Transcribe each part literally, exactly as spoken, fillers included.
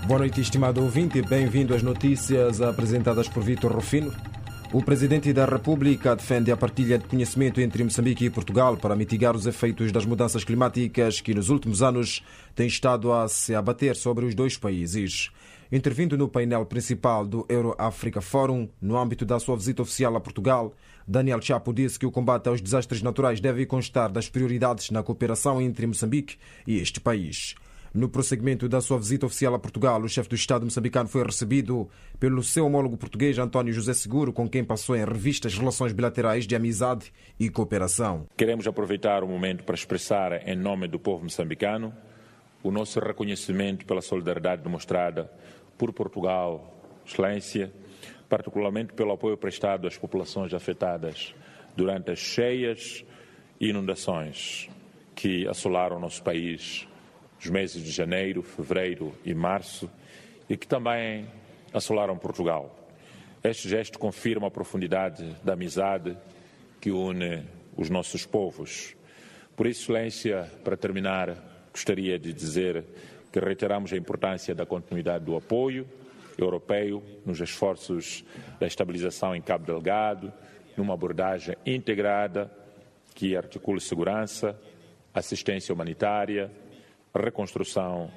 Boa noite, estimado ouvinte, e bem-vindo às notícias apresentadas por Vítor Rufino. O Presidente da República defende a partilha de conhecimento entre Moçambique e Portugal para mitigar os efeitos das mudanças climáticas que nos últimos anos têm estado a se abater sobre os dois países. Intervindo no painel principal do Euro-África Forum, no âmbito da sua visita oficial a Portugal, Daniel Chapo disse que o combate aos desastres naturais deve constar das prioridades na cooperação entre Moçambique e este país. No prosseguimento da sua visita oficial a Portugal, o chefe do Estado moçambicano foi recebido pelo seu homólogo português, António José Seguro, com quem passou em revista as relações bilaterais de amizade e cooperação. Queremos aproveitar o momento para expressar, em nome do povo moçambicano, o nosso reconhecimento pela solidariedade demonstrada por Portugal, Excelência, particularmente pelo apoio prestado às populações afetadas durante as cheias e inundações que assolaram o nosso país nos meses de janeiro, fevereiro e março, e que também assolaram Portugal. Este gesto confirma a profundidade da amizade que une os nossos povos. Por isso, Excelência, para terminar, gostaria de dizer que reiteramos a importância da continuidade do apoio europeu nos esforços da estabilização em Cabo Delgado, numa abordagem integrada que articule segurança, assistência humanitária, reconstrução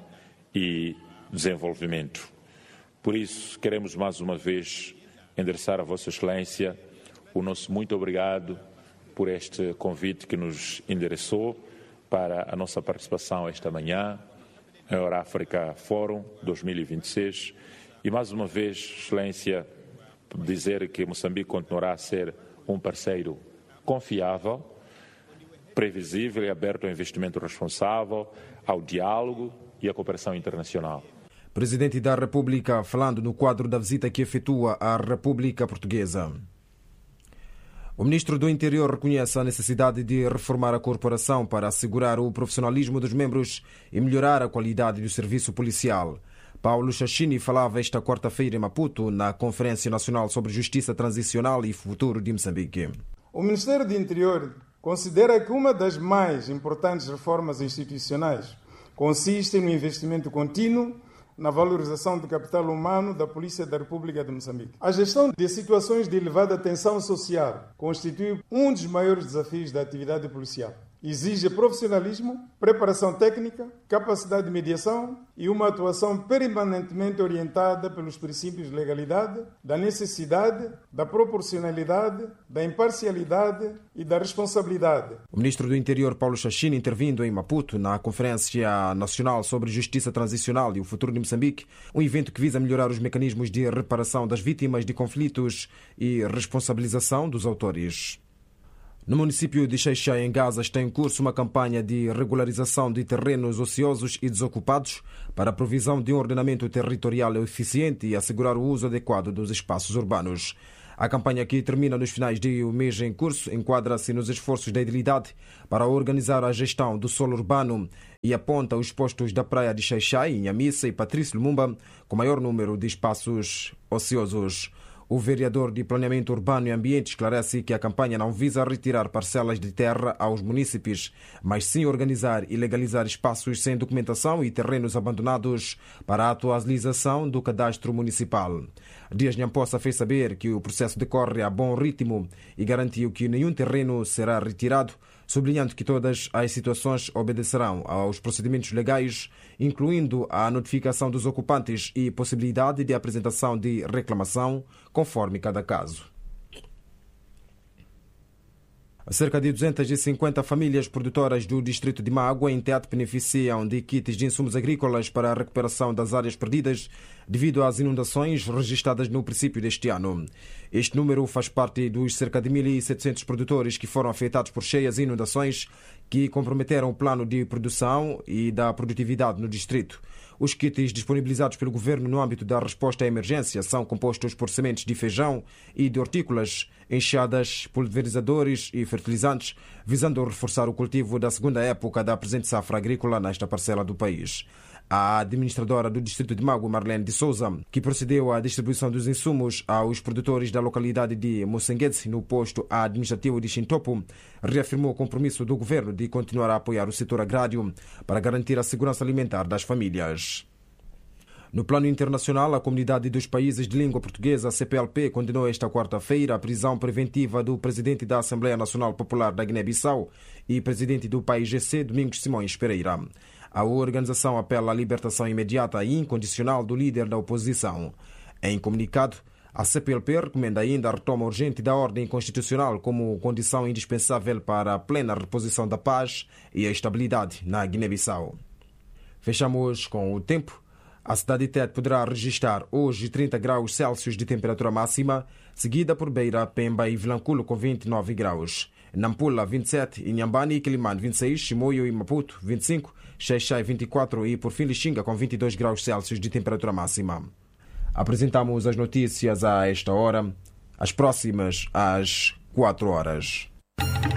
e desenvolvimento. Por isso, queremos mais uma vez endereçar a Vossa Excelência o nosso muito obrigado por este convite que nos endereçou para a nossa participação esta manhã no Euro-África Forum dois mil e vinte e seis e mais uma vez, Excelência, dizer que Moçambique continuará a ser um parceiro confiável, previsível e aberto ao investimento responsável, ao diálogo e à cooperação internacional. Presidente da República, falando no quadro da visita que efetua à República Portuguesa. O Ministro do Interior reconhece a necessidade de reformar a corporação para assegurar o profissionalismo dos membros e melhorar a qualidade do serviço policial. Paulo Chachini falava esta quarta-feira em Maputo na Conferência Nacional sobre Justiça Transicional e Futuro de Moçambique. O Ministério do Interior considera que uma das mais importantes reformas institucionais consiste no investimento contínuo na valorização do capital humano da Polícia da República de Moçambique. A gestão de situações de elevada tensão social constitui um dos maiores desafios da atividade policial. Exige profissionalismo, preparação técnica, capacidade de mediação e uma atuação permanentemente orientada pelos princípios de legalidade, da necessidade, da proporcionalidade, da imparcialidade e da responsabilidade. O Ministro do Interior, Paulo Chachini, intervindo em Maputo na Conferência Nacional sobre Justiça Transicional e o Futuro de Moçambique, um evento que visa melhorar os mecanismos de reparação das vítimas de conflitos e responsabilização dos autores. No município de Xai-Xai, em Gaza, está em curso uma campanha de regularização de terrenos ociosos e desocupados para a provisão de um ordenamento territorial eficiente e assegurar o uso adequado dos espaços urbanos. A campanha, que termina nos finais do mês em curso, enquadra-se nos esforços da edilidade para organizar a gestão do solo urbano e aponta os postos da praia de Xai-Xai, Inhamissa e Patrício Lumumba com maior número de espaços ociosos. O vereador de Planeamento Urbano e Ambiente esclarece que a campanha não visa retirar parcelas de terra aos munícipes, mas sim organizar e legalizar espaços sem documentação e terrenos abandonados para a atualização do cadastro municipal. Dias Nhampossa fez saber que o processo decorre a bom ritmo e garantiu que nenhum terreno será retirado, sublinhando que todas as situações obedecerão aos procedimentos legais, incluindo a notificação dos ocupantes e possibilidade de apresentação de reclamação, conforme cada caso. Cerca de duzentas e cinquenta famílias produtoras do distrito de Mágua, em Tete, beneficiam de kits de insumos agrícolas para a recuperação das áreas perdidas devido às inundações registradas no princípio deste ano. Este número faz parte dos cerca de mil e setecentos produtores que foram afetados por cheias e inundações que comprometeram o plano de produção e da produtividade no distrito. Os kits disponibilizados pelo governo no âmbito da resposta à emergência são compostos por sementes de feijão e de hortícolas, enxadas, pulverizadores e fertilizantes, visando reforçar o cultivo da segunda época da presente safra agrícola nesta parcela do país. A administradora do distrito de Mágua, Marlene de Souza, que procedeu à distribuição dos insumos aos produtores da localidade de Moçanguete, no posto administrativo de Xintopo, reafirmou o compromisso do governo de continuar a apoiar o setor agrário para garantir a segurança alimentar das famílias. No plano internacional, a Comunidade dos Países de Língua Portuguesa, C P L P, condenou esta quarta-feira a prisão preventiva do presidente da Assembleia Nacional Popular da Guiné-Bissau e presidente do P A I G C, Domingos Simões Pereira. A organização apela à libertação imediata e incondicional do líder da oposição. Em comunicado, a C P L P recomenda ainda a retoma urgente da ordem constitucional como condição indispensável para a plena reposição da paz e a estabilidade na Guiné-Bissau. Fechamos com o tempo. A cidade de Tete poderá registrar hoje trinta graus Celsius de temperatura máxima, seguida por Beira, Pemba e Vilanculo com vinte e nove graus. Nampula, vinte e sete, Inhambane e Quilimane, vinte e seis, Chimoio e Maputo, vinte e cinco, Xai-Xai, vinte e quatro e, por fim, Lixinga com vinte e dois graus Celsius de temperatura máxima. Apresentamos as notícias a esta hora, as próximas às quatro horas.